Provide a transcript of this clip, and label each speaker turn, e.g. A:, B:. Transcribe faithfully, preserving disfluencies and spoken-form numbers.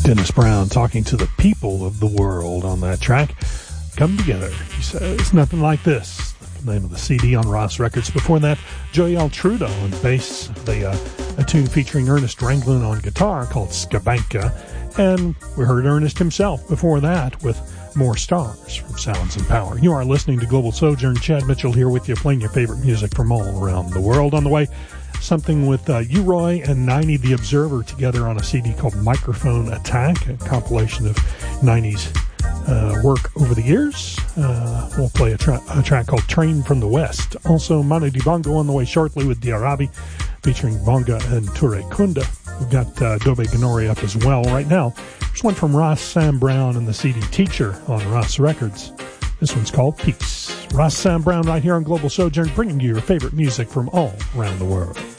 A: Dennis Brown talking to the people of the world on that track. Come Together. He says, nothing like this. The name of the C D on Ross Records. Before that, Joel Trudeau on bass. They, uh, a tune featuring Ernest Ranglin on guitar called Skabanka. And we heard Ernest himself before that with More Stars from Sounds and Power. You are listening to Global Sojourn. Chad Mitchell here with you, playing your favorite music from all around the world. On the way, something with uh, U-Roy and Niney the Observer together on a C D called Microphone Attack, a compilation of Niney's uh, work over the years. Uh, we'll play a, tra- a track called Train from the West. Also, Manu Dibango on the way shortly with Diarabi, featuring Bonga and Toure Kunda. We've got uh, Dobe Ganori up as well right now. There's one from Ross Sam Brown and the C D Teacher on Ross Records. This one's called Peace. Ross Sam Brown right here on Global Sojourn, bringing you your favorite music from all around the world.